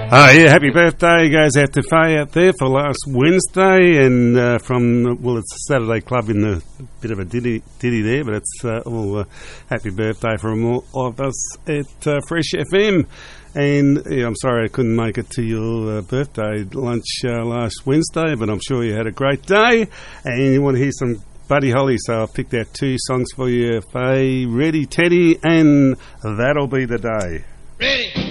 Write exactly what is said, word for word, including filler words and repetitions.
Oh, yeah, happy birthday goes out to Faye out there for last Wednesday, and uh, from, well, it's a Saturday Club in the bit of a ditty, ditty there, but it's uh, all uh, happy birthday from all of us at uh, Fresh F M. And yeah, I'm sorry I couldn't make it to your uh, birthday lunch uh, last Wednesday, but I'm sure you had a great day, and you want to hear some Buddy Holly, so I've picked out two songs for you, Faye. Ready, Teddy, and That'll Be the Day. Ready.